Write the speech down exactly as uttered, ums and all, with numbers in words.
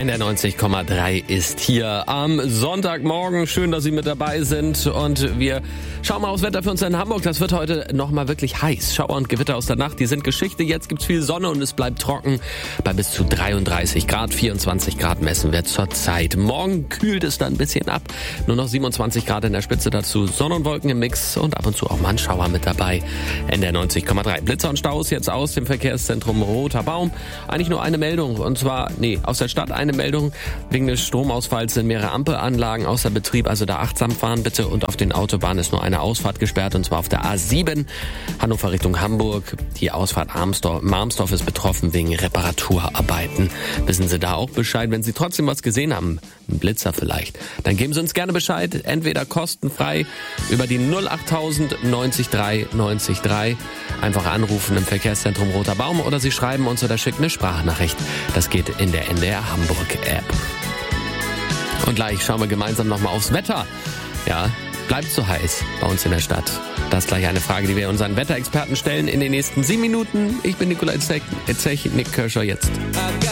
N D R neunzig Komma drei ist hier am Sonntagmorgen. Schön, dass Sie mit dabei sind. Und wir schauen mal aufs Wetter für uns in Hamburg. Das wird heute nochmal wirklich heiß. Schauer und Gewitter aus der Nacht, die sind Geschichte. Jetzt gibt's viel Sonne und es bleibt trocken. Bei bis zu dreiunddreißig Grad, vierundzwanzig Grad messen wir zur Zeit. Morgen kühlt es dann ein bisschen ab. Nur noch siebenundzwanzig Grad in der Spitze, dazu Sonne und Wolken im Mix und ab und zu auch mal ein Schauer mit dabei. N D R neunzig Komma drei. Blitzer und Staus jetzt aus dem Verkehrszentrum Roter Baum. Eigentlich nur eine Meldung. Und zwar, nee, aus der Stadt eine Meldung. Wegen des Stromausfalls sind mehrere Ampelanlagen außer Betrieb. Also da achtsam fahren bitte. Und auf den Autobahnen ist nur eine Ausfahrt gesperrt. Und zwar auf der A sieben. Hannover Richtung Hamburg. Die Ausfahrt Armsdorf, Marmsdorf ist betroffen wegen Reparaturarbeiten. Wissen Sie da auch Bescheid? Wenn Sie trotzdem was gesehen haben, ein Blitzer vielleicht, dann geben Sie uns gerne Bescheid. Entweder kostenfrei über die null achttausend neunzig drei neunzig drei. Einfach anrufen im Verkehrszentrum Roter Baum oder Sie schreiben uns oder schicken eine Sprachnachricht. Das geht in der N D R Hamburg App. Und gleich schauen wir gemeinsam nochmal aufs Wetter. Ja, bleibt so heiß bei uns in der Stadt? Das ist gleich eine Frage, die wir unseren Wetterexperten stellen in den nächsten sieben Minuten. Ich bin Nikolai Zech, Nick Kirscher jetzt.